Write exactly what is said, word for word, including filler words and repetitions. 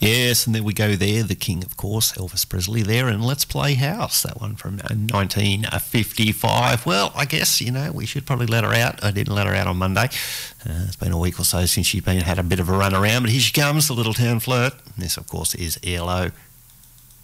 Yes, and then we go there, the king, of course, Elvis Presley there, and Let's Play House, that one from nineteen fifty-five. Well, I guess, you know, we should probably let her out. I didn't let her out on Monday. Uh, it's been a week or so since she's been had a bit of a run around, but here she comes, the Little Town Flirt. This, of course, is E L O.